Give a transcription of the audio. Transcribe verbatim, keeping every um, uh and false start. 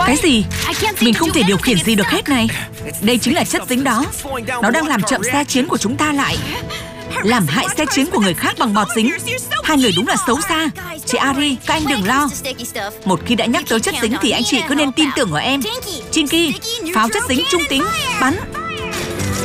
Cái gì? Mình không thể điều khiển gì được hết này. Đây chính là chất dính đó. Nó đang làm chậm xe chiến của chúng ta lại, làm hại xe chiến của người khác bằng bọt dính. Hai người đúng là xấu xa. Chị Ari, các anh đừng lo. Một khi đã nhắc tới chất dính thì anh chị cứ nên tin tưởng ở em. Chinky, pháo chất dính trung tính, bắn.